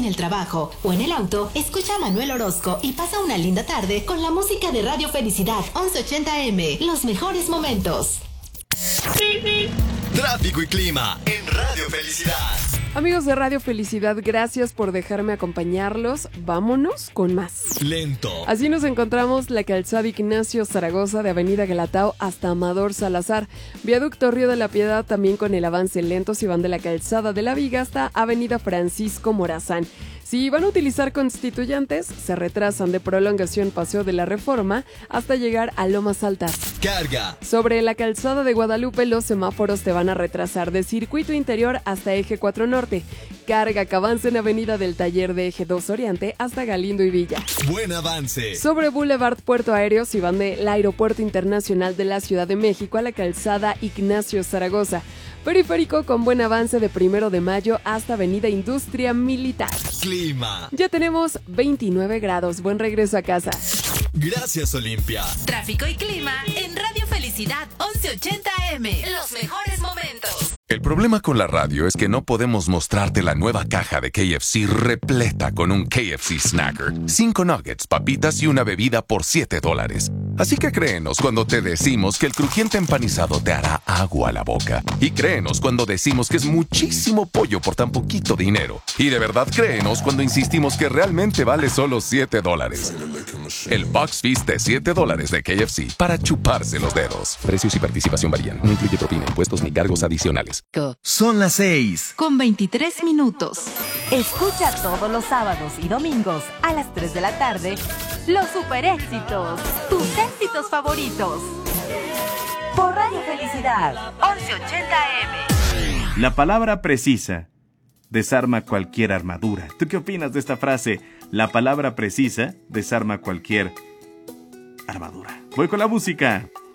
el trabajo o en el auto, escucha a Manuel Orozco y pasa una linda tarde con la música de Radio Felicidad 1180M. Los mejores momentos. Tráfico y clima en Radio Felicidad. Amigos de Radio Felicidad, gracias por dejarme acompañarlos. Vámonos con más. Lento. Así nos encontramos la calzada Ignacio Zaragoza de Avenida Guelatao hasta Amador Salazar. Viaducto Río de la Piedad también con el avance lento si van de la calzada de la Viga hasta Avenida Francisco Morazán. Si van a utilizar Constituyentes, se retrasan de prolongación Paseo de la Reforma hasta llegar a Lomas Altas. Carga. Sobre la calzada de Guadalupe, los semáforos te van a retrasar de Circuito Interior hasta Eje 4 Norte. Carga que avance en Avenida del Taller de Eje 2 Oriente hasta Galindo y Villa. Buen avance. Sobre Boulevard Puerto Aéreo, si van del Aeropuerto Internacional de la Ciudad de México a la calzada Ignacio Zaragoza. Periférico con buen avance de 1 de Mayo hasta Avenida Industria Militar. Clima. Ya tenemos 29 grados. Buen regreso a casa. Gracias, Olimpia. Tráfico y clima en Radio Felicidad 1180M. Los mejores momentos. El problema con la radio es que no podemos mostrarte la nueva caja de KFC repleta con un KFC Snacker, 5 nuggets, papitas y una bebida por $7. Así que créenos cuando te decimos que el crujiente empanizado te hará agua a la boca. Y créenos cuando decimos que es muchísimo pollo por tan poquito dinero. Y de verdad créenos cuando insistimos que realmente vale solo $7. El Box Feast de $7 de KFC para chuparse los dedos. Precios y participación varían. No incluye propina, impuestos ni cargos adicionales. Son las 6. Con 23 minutos. Escucha todos los sábados y domingos a las 3 de la tarde los super éxitos, tus éxitos favoritos. Por Radio Felicidad 1180M. La palabra precisa desarma cualquier armadura. ¿Tú qué opinas de esta frase? La palabra precisa desarma cualquier armadura. Voy con la música.